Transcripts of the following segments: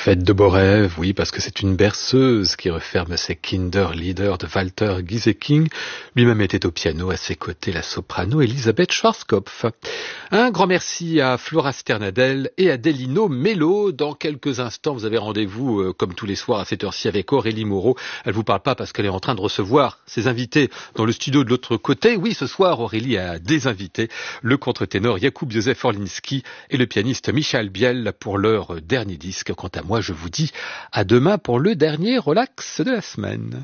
Fête de Borev, oui, parce que c'est une berceuse qui referme ses Kinderlieder de Walter Gieseking. Lui-même était au piano, à ses côtés la soprano Elisabeth Schwarzkopf. Un grand merci à Flora Sternadel et à Delino Mello. Dans quelques instants, vous avez rendez-vous, comme tous les soirs à cette heure-ci, avec Aurélie Moreau. Elle vous parle pas parce qu'elle est en train de recevoir ses invités dans le studio de l'autre côté. Oui, ce soir, Aurélie a des invités. Le contre-ténor Jakub Józef Orlinski et le pianiste Michael Biel pour leur dernier disque. Quant à moi, je vous dis à demain pour le dernier relax de la semaine.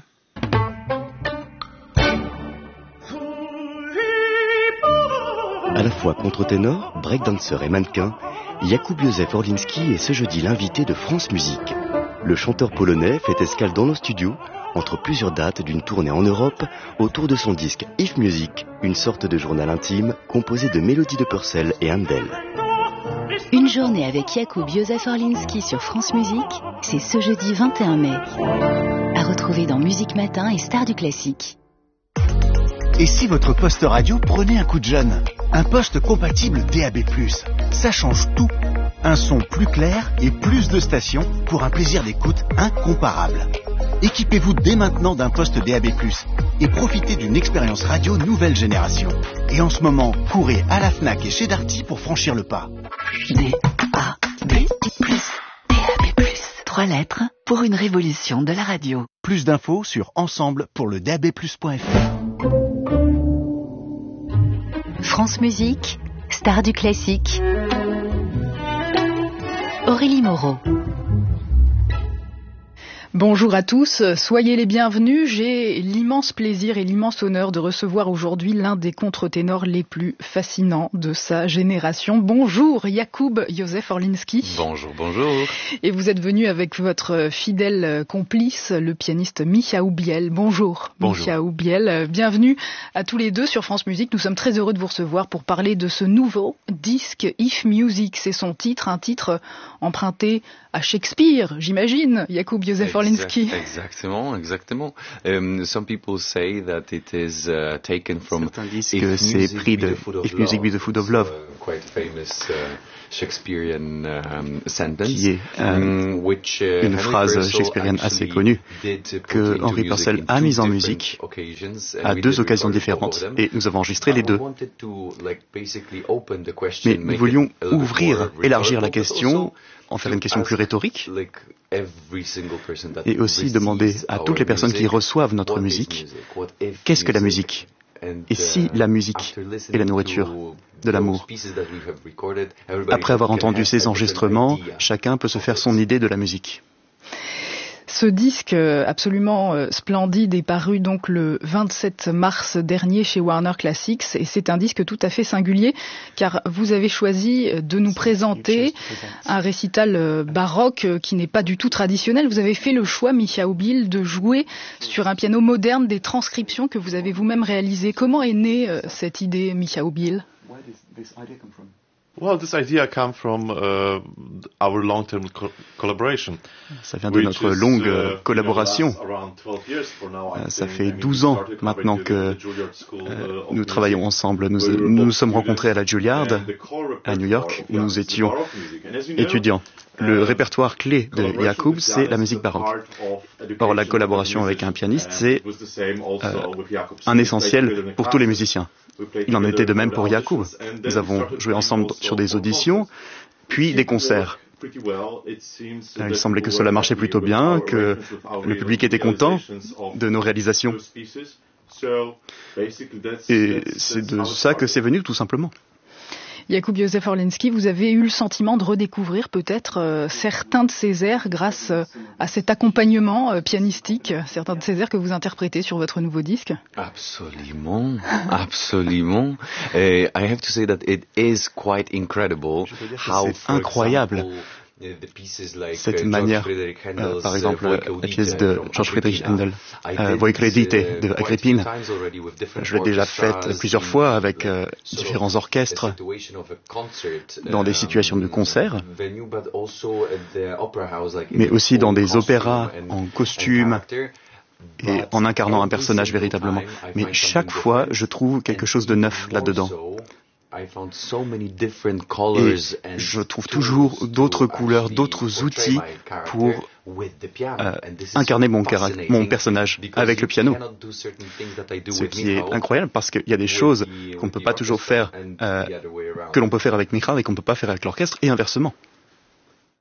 À la fois contre-ténor, breakdancer et mannequin, Jakub Józef Orlinski est ce jeudi l'invité de France Musique. Le chanteur polonais fait escale dans nos studios entre plusieurs dates d'une tournée en Europe autour de son disque If Music, une sorte de journal intime composé de mélodies de Purcell et Handel. Une journée avec Jakub Józef Orlinski sur France Musique, c'est ce jeudi 21 mai. À retrouver dans Musique Matin et Stars du Classique. Et si votre poste radio prenait un coup de jeune? Un poste compatible DAB+, ça change tout. Un son plus clair et plus de stations pour un plaisir d'écoute incomparable. Équipez-vous dès maintenant d'un poste DAB+, et profitez d'une expérience radio nouvelle génération. Et en ce moment, courez à la Fnac et chez Darty pour franchir le pas. DAB+, DAB+, 3 lettres pour une révolution de la radio. Plus d'infos sur ensemble pour le dabplus.fr. France Musique, Stars du Classique. Aurélie Moreau. Bonjour à tous, soyez les bienvenus. J'ai l'immense plaisir et l'immense honneur de recevoir aujourd'hui l'un des contre-ténors les plus fascinants de sa génération. Bonjour Jakub Józef Orlinski. Bonjour, bonjour. Et vous êtes venu avec votre fidèle complice, le pianiste Michael Biel. Bonjour. Bonjour. Michael Biel, bienvenue à tous les deux sur France Musique. Nous sommes très heureux de vous recevoir pour parler de ce nouveau disque If Music. C'est son titre, un titre emprunté à Shakespeare, j'imagine, Jakub Józef Orlinski. Exactement. Some people say that it is taken from Certains disent que c'est pris de If Music Be the Food of Love, quite famous Shakespearean sentence, qui est une phrase shakespearienne assez connue que Henry Purcell a mise en musique à 2 occasions différentes, et nous avons enregistré les 2. Mais nous voulions élargir la question, en faire une question plus rhétorique, et aussi demander à toutes les personnes qui reçoivent notre musique, qu'est-ce que la musique? Et si la musique est la nourriture de l'amour? Après avoir entendu ces enregistrements, chacun peut se faire son idée de la musique. Ce disque absolument splendide est paru donc le 27 mars dernier chez Warner Classics, et c'est un disque tout à fait singulier car vous avez choisi de nous présenter un récital baroque qui n'est pas du tout traditionnel. Vous avez fait le choix, Michael Biel, de jouer sur un piano moderne des transcriptions que vous avez vous-même réalisées. Comment est née cette idée, Michael Biel? Well, this idea came from our long-term collaboration. Ça vient de notre longue collaboration. Ça fait 12 ans maintenant que nous travaillons ensemble. Nous nous sommes rencontrés à la Juilliard, à New York, où nous étions étudiants. Le répertoire clé de Jakub, c'est la musique baroque. Or, la collaboration avec un pianiste, c'est un essentiel pour tous les musiciens. Il en était de même pour Jakub. Nous avons joué ensemble sur des auditions, puis des concerts. Il semblait que cela marchait plutôt bien, que le public était content de nos réalisations. Et c'est de ça que c'est venu, tout simplement. Jakub Józef Orlinski, vous avez eu le sentiment de redécouvrir peut-être certains de ces airs grâce à cet accompagnement pianistique, certains de ces airs que vous interprétez sur votre nouveau disque? Absolument. I have to say that it is quite incredible how, c'est incroyable cette manière, par exemple, la pièce de George Friedrich Handel, Voi credite, de Agrippine. Je l'ai déjà faite plusieurs fois avec différents orchestres dans des situations de concert, mais aussi dans des opéras en costume et en incarnant un personnage véritablement. Mais chaque fois, je trouve quelque chose de neuf là-dedans. Et je trouve toujours d'autres couleurs, d'autres outils pour incarner mon personnage avec le piano. Ce qui est incroyable parce qu'il y a des choses qu'on ne peut pas toujours faire, que l'on peut faire avec Michal et qu'on ne peut pas faire avec l'orchestre, et inversement.